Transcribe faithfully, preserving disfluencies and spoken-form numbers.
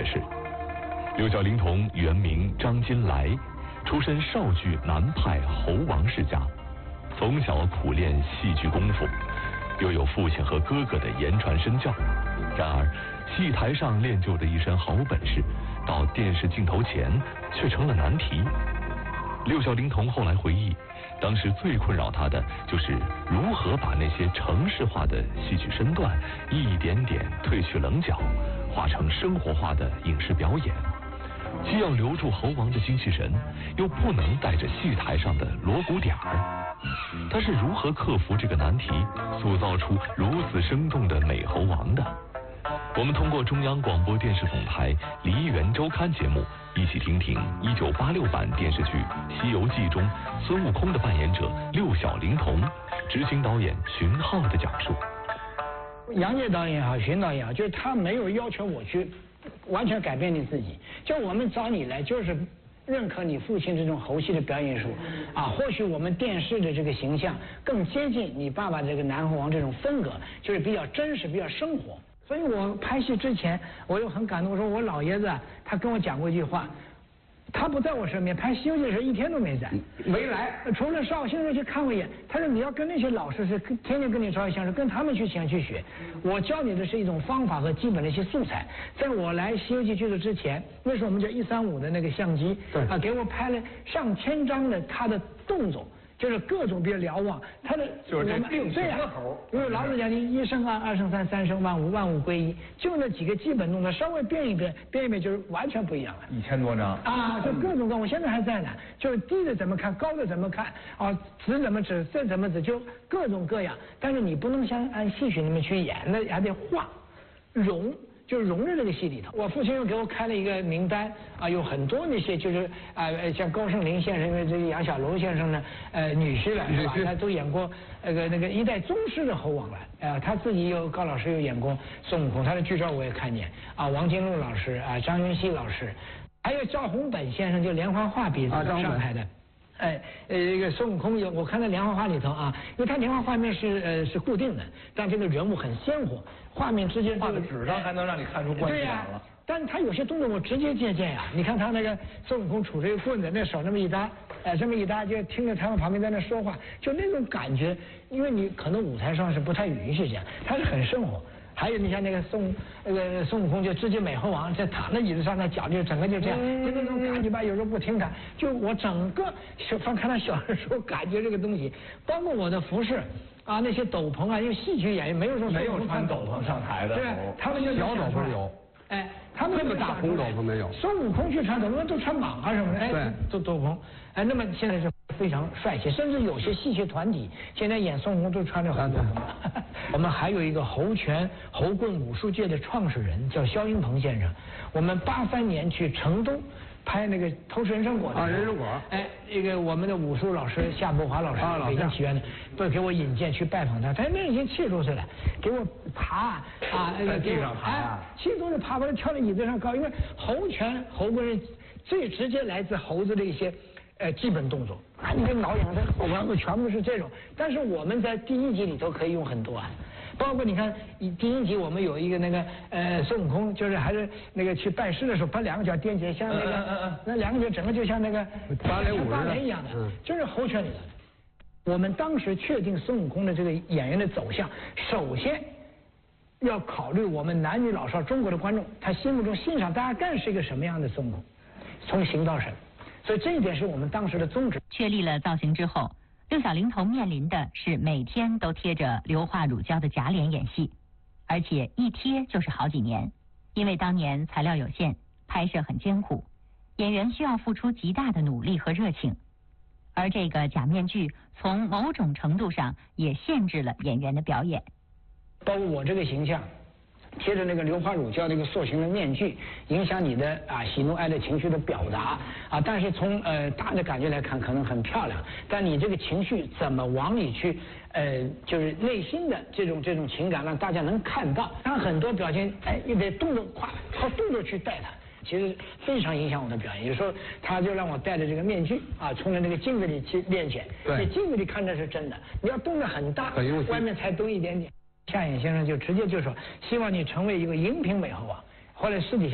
事。六小龄童原名张金来，出身少剧南派侯王世家，从小苦练戏剧功夫，又有父亲和哥哥的言传身教。然而，戏台上练就的一身好本事，到电视镜头前却成了难题。六小龄童后来回忆，当时最困扰他的就是如何把那些程式化的戏曲身段一点点褪去棱角，化成生活化的影视表演，既要留住侯王的精气神，又不能带着戏台上的锣鼓点儿。他是如何克服这个难题，塑造出如此生动的美侯王的？我们通过中央广播电视总台《梨园周刊》节目，一起听听一九八六版电视剧《西游记》中孙悟空的扮演者六小龄童，执行导演荀浩的讲述。 杨洁导演也好，荀导演也好，就是他没有要求我去完全改变你自己，就我们找你来就是认可你父亲这种猴戏的表演术啊，或许我们电视的这个形象更接近你爸爸这个南猴王这种风格，就是比较真实，比较生活。所以我拍戏之前，我又很感动，我说我老爷子他跟我讲过一句话，他不在我身边，拍《西游记》的时候一天都没在， 没来， 除了绍兴时候去看我一眼。他说你要跟那些老师是天天跟你朝夕相处，跟他们去想去学。我教你的是一种方法和基本的一些素材。在我来《西游记》剧组之前，那时候我们叫一三五的那个相机，啊，给我拍了上千张的他的动作。就是各种比较瞭望，他的就是这定对呀， 因为老子讲你一生二，二生三，三生万物，万物归一，就那几个基本动作，稍微变一变，变一变就是完全不一样了。 一千多张啊，就各种各，我现在还在呢，就是低的怎么看，高的怎么看，啊，直怎么指，这怎么指，就各种各样。但是你不能像按戏曲那么去演，那还得画，融。就是融入这个戏里头。我父亲又给我开了一个名单啊，有很多那些就是啊、呃，像高胜林先生，因为这个杨小楼先生呢，呃，女婿了是吧？他都演过那个那个一代宗师的侯王了。呃，他自己有高老师有演过孙悟空，他的剧照我也看见啊，王金禄老师啊，张云熙老师，还有赵宏本先生，就连环画笔上拍的。哎，呃，这个孙悟空有，我看到连环画里头啊，因为他连环画面是呃是固定的，但这个人物很鲜活，画面之间画在纸上还能让你看出关系来了。 但是他有些动作我直接借鉴呀，你看他那个孙悟空杵着一个棍子，那手那么一搭，哎，这么一搭，就听着他们旁边在那说话，就那种感觉，因为你可能舞台上是不太允许这样，他是很生活。还有你像那个孙那个孙悟空就直接美猴王，就躺在椅子上，那脚就整个就这样，就那种感觉吧。有时候不听他，就我整个小翻看他小的时候，感觉这个东西，包括我的服饰啊，那些斗篷啊，因为戏曲演员没有说没有穿斗篷上台的， 对，他们就小斗篷有， 哎，他们这么大红斗篷没有。 孙悟空去穿斗篷都穿蟒啊什么的，哎，斗斗篷，哎，那么现在是非常帅气，甚至有些戏曲团体现在演孙悟空都穿着红斗篷。我们还有一个猴拳猴棍武术界的创始人叫肖云鹏先生，我们八三年去成都拍那个偷吃人参果的啊，人参果， 哎，那个我们的武术老师夏伯华老师，啊、北京起源的，都给我引荐去拜访他，他那已经七十多岁了，给我爬啊， 在地上爬啊， 七十多岁爬，把他跳到椅子上高，因为猴拳猴棍最直接来自猴子的一些。呃，基本动作啊，你看挠痒的后弯全部是这种，但是我们在第一集里头可以用很多啊，包括你看，第一集我们有一个那个呃孙悟空，就是还是那个去拜师的时候，把两个脚踮起来，像那个、嗯嗯嗯、那两个脚整个就像那个芭蕾舞芭蕾一样的，嗯、就是猴拳里的。我们当时确定孙悟空的这个演员的走向，首先要考虑我们男女老少中国的观众，他心目中欣赏大概是一个什么样的孙悟空，从形到神。所以这一点是我们当时的宗旨。 确立了造型之后，六小龄童面临的是每天都贴着硫化乳胶的假脸演戏，而且一贴就是好几年。因为当年材料有限，拍摄很艰苦，演员需要付出极大的努力和热情。而这个假面具从某种程度上也限制了演员的表演。 包括我这个形象。贴着那个硫化乳胶那个塑形的面具，影响你的啊喜怒哀乐情绪的表达啊。但是从呃大的感觉来看，可能很漂亮，但你这个情绪怎么往里去呃，就是内心的这种这种情感，让大家能看到。他很多表情，哎，你得动作快，靠动作去带它。其实非常影响我的表演。有时候他就让我戴着这个面具啊，冲着那个镜子里去练去。你镜子里看着是真的，你要动得很大，外面才动一点点。夏衍先生就直接就说，希望你成为一个荧屏美猴王。后来私底下。